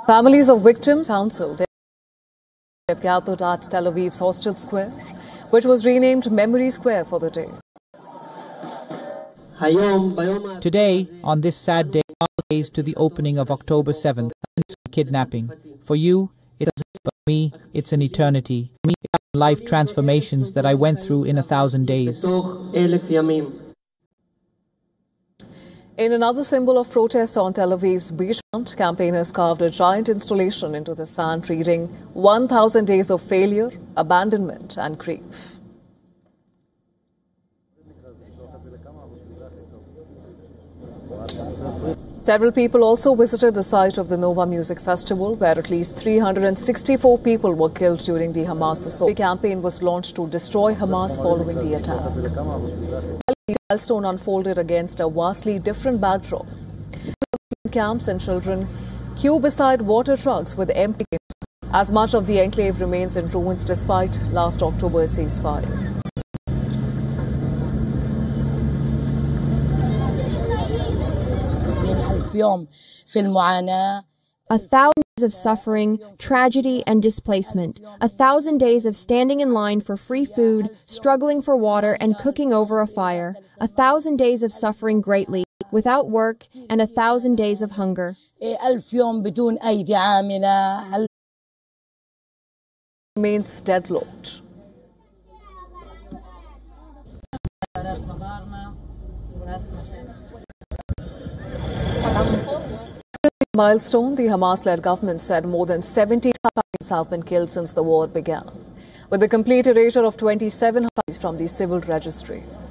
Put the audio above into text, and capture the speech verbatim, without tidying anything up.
Families of victims counsel they've gathered at Tel Aviv's Hostel Square, which was renamed Memory Square for the day. Today, on this sad day, twelve days to the opening of October seventh, kidnapping. For you, it's for me, it's an eternity. For me, it's life transformations that I went through in a thousand days. In another symbol of protest on Tel Aviv's beachfront, campaigners carved a giant installation into the sand reading one thousand days of failure, abandonment and grief. Several people also visited the site of the Nova Music Festival, where at least three hundred sixty-four people were killed during the Hamas assault. The campaign was launched to destroy Hamas following the attack. The milestone unfolded against a vastly different backdrop. Camps and children queue beside water trucks with empty gates, as much of the enclave remains in ruins despite last October's ceasefire. A thousand days of suffering, tragedy, and displacement. A thousand days of standing in line for free food, struggling for water, and cooking over a fire. A thousand days of suffering greatly, without work, and a thousand days of hunger. Remains deadlocked. Milestone, the Hamas-led government said more than seventy Palestinians have been killed since the war began, with a complete erasure of twenty-seven from the civil registry.